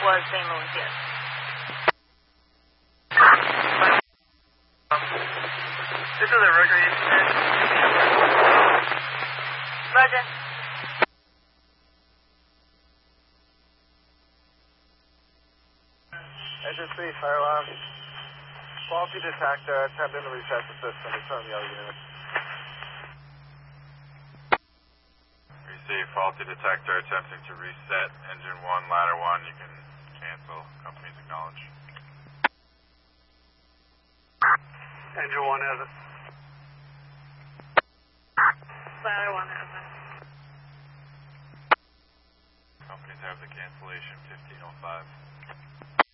was St. Louis, yes. This is a Roger. Roger. Engine 3, fire alarm. Faulty detector, attempting to reset the system. Return the other unit. Receive faulty detector, attempting to reset. Engine 1, ladder 1, you can cancel. Company's acknowledged. Engine 1 has it. Ladder 1 has it. Companies have the cancellation 1505.